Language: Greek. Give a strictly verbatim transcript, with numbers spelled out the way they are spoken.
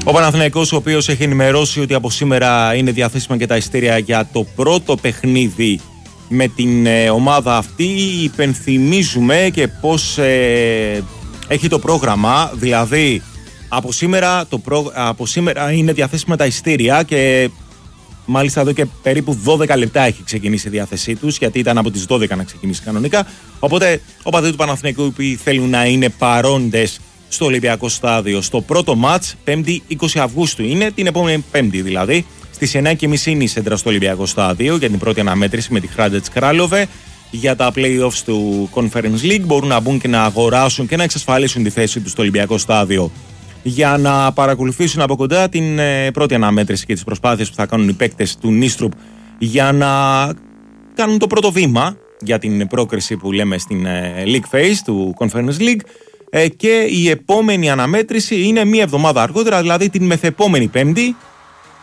Ο Παναθηναϊκός, ο οποίος έχει ενημερώσει ότι από σήμερα είναι διαθέσιμα και τα εισιτήρια για το πρώτο παιχνίδι με την ε, ομάδα αυτή. Υπενθυμίζουμε και πώς ε, έχει το πρόγραμμα, δηλαδή από σήμερα, το προ... από σήμερα είναι διαθέσιμα τα εισιτήρια και μάλιστα εδώ και περίπου δώδεκα λεπτά έχει ξεκινήσει η διάθεσή τους, γιατί ήταν από τις δώδεκα να ξεκινήσει κανονικά. Οπότε, οπαδοί του Παναθηναϊκού που θέλουν να είναι παρόντες στο Ολυμπιακό Στάδιο στο πρώτο μάτς, πέμπτη είκοσι Αυγούστου είναι, την επόμενη Πέμπτη δηλαδή, στις εννιά και μισή είναι η σέντρα στο Ολυμπιακό Στάδιο για την πρώτη αναμέτρηση με τη Hrádec Králové για τα play-offs του Conference League. Μπορούν να μπουν και να αγοράσουν και να εξασφαλίσουν τη θέση τους στο Ολυμπιακό Στάδιο για να παρακολουθήσουν από κοντά την ε, πρώτη αναμέτρηση και τις προσπάθειες που θα κάνουν οι παίκτες του Νίστρουπ για να κάνουν το πρώτο βήμα για την πρόκριση που λέμε στην ε, League Phase του Conference League. Ε, και η επόμενη αναμέτρηση είναι μία εβδομάδα αργότερα, δηλαδή την μεθεπόμενη Πέμπτη,